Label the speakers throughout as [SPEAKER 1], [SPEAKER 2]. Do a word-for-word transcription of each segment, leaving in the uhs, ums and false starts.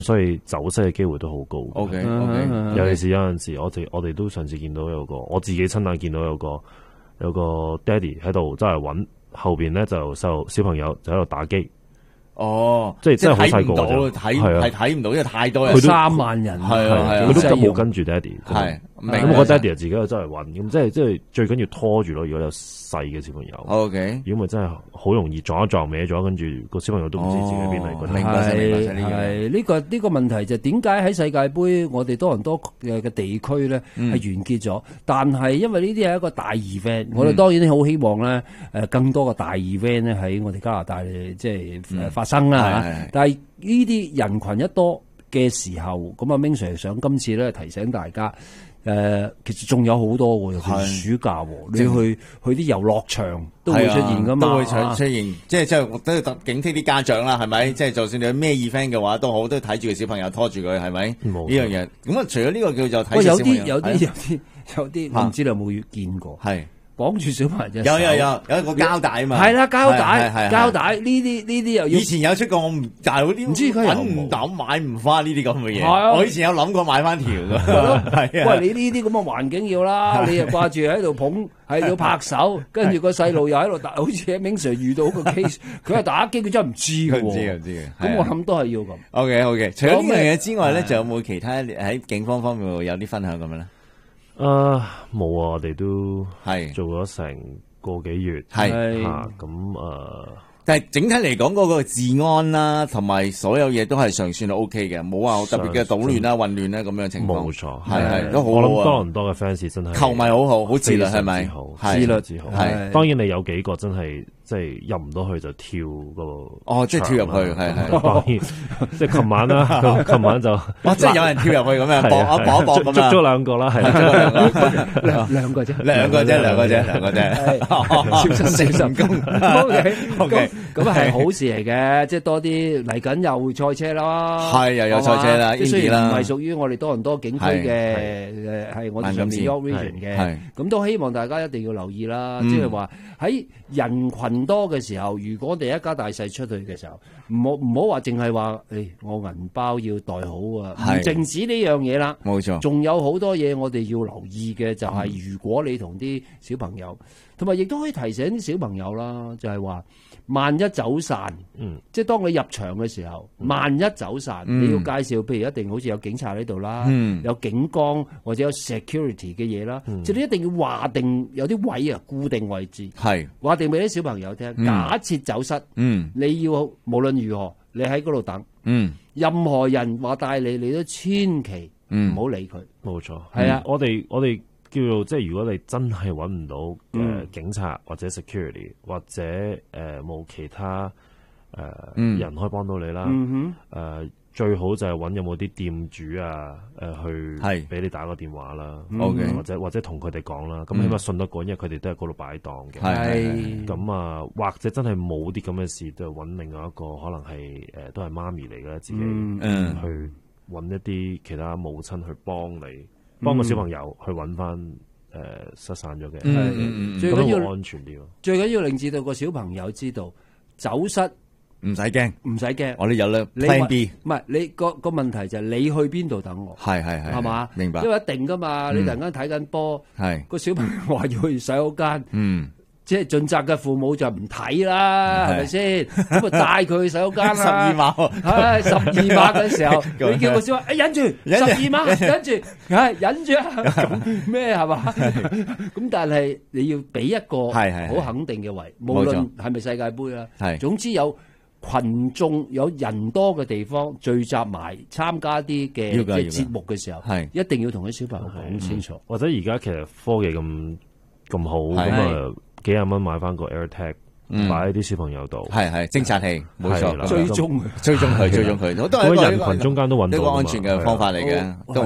[SPEAKER 1] 所以走失嘅機會都好高。
[SPEAKER 2] O K O K，
[SPEAKER 1] 尤其是有陣時，我哋我哋都上次見到有個，我自己親眼見到有個有個爹哋喺度周圍揾，後邊咧就細路小朋友就喺度打機。
[SPEAKER 2] 哦，
[SPEAKER 1] 即係真係好細個
[SPEAKER 2] 睇唔到，睇係睇唔到，因為太多人，
[SPEAKER 3] 佢三萬人，
[SPEAKER 2] 係啊係啊，
[SPEAKER 1] 佢都冇跟住爹哋。
[SPEAKER 2] 係，
[SPEAKER 1] 咁我覺得爹哋自己又周圍揾，咁即係即係最緊要拖住咯。如果有細嘅小朋友
[SPEAKER 2] ，O K，
[SPEAKER 1] 如果咪真係好容易撞一撞歪咗，跟住個小朋友都唔知自己喺邊嚟。
[SPEAKER 2] 明白明白呢
[SPEAKER 3] 係呢個呢個問題就點解喺世界盃我哋多倫多嘅嘅地區咧係完結咗，但係因為呢啲係一個大 event，我哋當然好希望咧誒更多嘅大 event 咧喺我哋加拿大即係誒發生啦嚇。但係呢啲人群一多嘅時候，咁啊 Ming Sir 想今次咧提醒大家，誒、呃、其實仲有好多喎，尤其暑假，你去去啲遊樂場都會出現噶嘛，
[SPEAKER 2] 都會出出現，即係即係都要警惕啲家長啦，係咪？即係就算你有咩 event 嘅話，都好都睇住個小朋友拖住佢，係咪？呢樣嘢咁啊，除咗呢個叫做睇住小朋友，
[SPEAKER 3] 有啲有啲有啲有啲，我唔知你有冇見過？係。綁住小朋友，
[SPEAKER 2] 有有有有一個膠帶啊嘛，
[SPEAKER 3] 係啦膠帶，膠帶呢啲呢啲又要。
[SPEAKER 2] 以前有出過，我唔但係嗰啲唔知佢揾唔到買唔翻呢啲咁嘅嘢。我以前有諗過買翻條㗎，係啊。
[SPEAKER 3] 喂，你呢啲咁嘅環境要啦，你又掛住喺度捧，喺度拍手，跟住個細路又喺度打，好似喺 Ming Sir 遇到個 case， 佢係打機，佢真係唔知嘅喎。
[SPEAKER 2] 唔知嘅唔知嘅。
[SPEAKER 3] 咁我諗都係要咁。
[SPEAKER 2] O K O K，除咗呢樣嘢之外咧，仲有冇其他喺警方方面有啲分享咁樣咧？
[SPEAKER 1] 誒，冇啊，我哋都係做咗成個幾月，係吓咁誒。
[SPEAKER 2] 但係整體嚟講，嗰個治安啦，同埋所有嘢都係尚算係 O K 嘅，冇話特別嘅搗亂啦、混亂啦咁樣情況。
[SPEAKER 1] 冇錯，
[SPEAKER 2] 係係都好。
[SPEAKER 1] 我諗多倫多嘅 fans 真係
[SPEAKER 2] 球迷好好，好自律係咪？
[SPEAKER 1] 自律自好。係當然你有幾個真係即係入唔到去就跳個
[SPEAKER 2] 哦，即係跳入去係係。
[SPEAKER 1] 當然，即係琴晚啦，琴晚就
[SPEAKER 2] 哇，即係有人跳入去咁樣搏一搏一搏咁
[SPEAKER 1] 捉咗兩個啦，係
[SPEAKER 3] 兩兩個啫，
[SPEAKER 2] 兩個啫，兩個啫，兩個啫，
[SPEAKER 3] 小心小心功。O K
[SPEAKER 2] O K。
[SPEAKER 3] 咁係好事嚟嘅，即係多啲嚟緊又賽車啦，
[SPEAKER 2] 係又有賽車啦，
[SPEAKER 3] 即係雖然唔係屬於我哋多倫多警區嘅，誒係我哋上面 York Region 嘅，咁都希望大家一定要留意啦。即係話喺人群多嘅時候，如果我哋一家大細出去嘅時候，唔好唔好話淨係話，誒我銀包要袋好啊，唔淨止呢樣嘢啦，
[SPEAKER 2] 冇錯，仲
[SPEAKER 3] 有好多嘢我哋要留意嘅，就係如果你同啲小朋友，同埋亦都可以提醒啲小朋友啦，就係話。萬一走散，嗯，即係當你入場嘅時候，萬一走散，嗯、你要介紹，譬如一定好似有警察喺度啦，嗯、有警崗或者有 security 嘅嘢啦，嗯、即係你一定要話定有啲位啊，固定位置，係話定俾啲小朋友聽。嗯、假設走失，嗯，你要無論如何，你喺嗰度等，嗯，任何人話帶你，你都千祈唔好理佢。冇錯，係啊，
[SPEAKER 1] 我哋我哋。叫做即係如果你真係揾唔到誒、嗯呃、警察或者 security 或者誒冇、呃、其他誒、呃嗯、人可以幫到你啦，誒、嗯哼呃、最好就係揾有冇啲店主啊誒、呃、去俾你打個電話啦，嗯、或者或者同佢哋講啦，咁起碼信得過，因為佢哋都喺嗰度擺檔嘅。係咁啊，或者真係冇啲咁嘅事，就揾另外一個可能係誒、呃、都係媽咪嚟嘅自己、嗯嗯、去揾一啲其他母親去幫你。幫個小朋友去揾翻誒失散咗嘅，
[SPEAKER 3] 係最緊要
[SPEAKER 1] 安全啲咯。
[SPEAKER 3] 最緊要令至到個小朋友知道走失
[SPEAKER 2] 唔使驚，
[SPEAKER 3] 唔使驚。
[SPEAKER 2] 我哋有啦 Plan B。
[SPEAKER 3] 唔係你個個問題就係你去邊度等我？
[SPEAKER 2] 係係係，
[SPEAKER 3] 係嘛？
[SPEAKER 2] 明白。
[SPEAKER 3] 因為一定噶嘛，你突然間睇緊波，係個小朋友話要去洗手間，嗯。即係盡責嘅父母就唔睇啦，係咪先？咁啊帶佢去洗手間啦。十二碼，係十二碼嘅時候，你叫個小朋友，誒忍住，十二碼，忍住，係忍住啊！咁咩係嘛？咁但係你要俾一個好肯定嘅位，無論係咪世界盃啦，係總之有群眾有人多嘅地方聚集埋參加啲嘅嘅節目嘅時候，係一定要同啲小朋友講清楚。
[SPEAKER 1] 或者而家其實科技咁咁好咁啊。幾廿蚊買翻個 AirTag，擺喺啲小朋友度，
[SPEAKER 2] 係係偵察器，冇錯，
[SPEAKER 3] 追蹤
[SPEAKER 2] 追蹤佢，追蹤佢，都係一個
[SPEAKER 1] 人群中間都揾到
[SPEAKER 2] 一個安全嘅方法嚟嘅，都係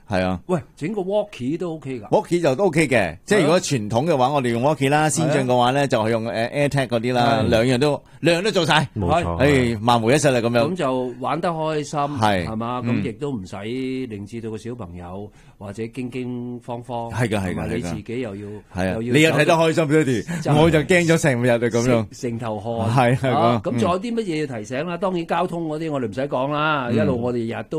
[SPEAKER 2] 係啊，
[SPEAKER 3] 喂，整個 walkie 都 OK 㗎
[SPEAKER 2] ，walkie 就都 OK 嘅，即係如果傳統嘅話，我哋用 walkie 啦，先進嘅話咧就係用誒 AirTag 嗰啲啦，兩樣都兩樣都做晒，
[SPEAKER 1] 冇錯，
[SPEAKER 2] 誒萬無一失啦咁樣。
[SPEAKER 3] 咁就玩得開心，
[SPEAKER 2] 係
[SPEAKER 3] 係嘛？咁亦都唔使令至到個小朋友或者驚驚慌慌，
[SPEAKER 2] 係㗎係㗎，
[SPEAKER 3] 你自己又要
[SPEAKER 2] 係啊，
[SPEAKER 3] 又要
[SPEAKER 2] 你又睇得開心啲，我就驚咗成日就咁樣，
[SPEAKER 3] 成頭汗，
[SPEAKER 2] 係係咁。
[SPEAKER 3] 咁仲有啲乜嘢要提醒啦？當然交通嗰啲我哋唔使講啦，一路我哋日日都。